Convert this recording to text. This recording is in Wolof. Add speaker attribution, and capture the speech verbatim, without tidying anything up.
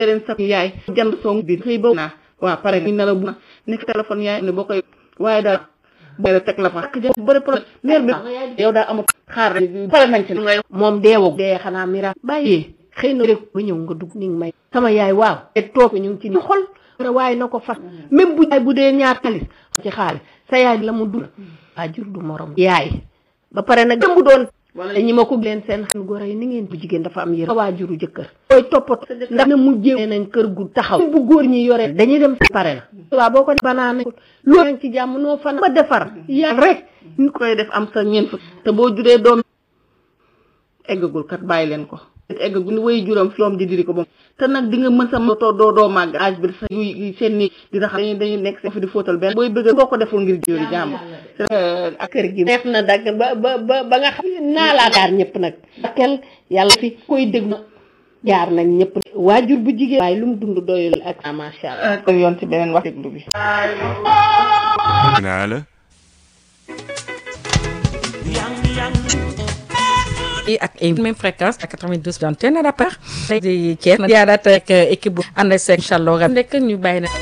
Speaker 1: leen sa yaay jand song bi xëy ba naa waaw pare ñu ne la bu nekk téléphone yaay ne boo koy waaye daal boo teg la fa bëri problème mère bi yow daa amul xaar pare nañ ci ngay moom deewoo dee xanaa mira bàyyi xëy na rek ba ñëw nga dugg ni nga may sama yaay waaw te toog ñu ngi ci xol waaye na ko fas même bu bu dee ñaar xaalis ci xaalis sa yaay la mu dund waajur du morom yaay ba pare nag bu doon ñi ma ko leen seen xel góor yi ni ngeen bu jigéen dafa am yërëm waajuru jëkkër koy toppat ndax na mu jéem nañ kër gu taxaw bu góor ñi yore dañuy dem pare na waaw boo ko banaana loolu ngi ci jàmm noo fan ba defar yaa rek ñu koy def am sa ñeent fukk te boo juree doom eggagul kat bàyyi leen ko eggagul ni way juróom fi doom di diri ko ba te nag di nga mën sa moto doo doo màgg âge bi sa yu seen ni dina xam dañuy dañuy nekk fi di fóotal benn booy bëgg boo ko deful ngir jóori jàmm ak kër gi neex na dagg ba ba ba nga xam naa laa jaar ñëpp nag kel yàlla fi koy déglu jaar nañ ñëpp waajur bu jigéen waaye lu mu dund doyul ak macha allah ko yoon ci beneen wax déglu bi
Speaker 2: naa la
Speaker 3: ak même fréquence ak quatre-vingt-douze d'antenne à la part di Thiès na yaadaat ak équipe bu ànd ak Cheikh Chalora nekk ñu bàyyi na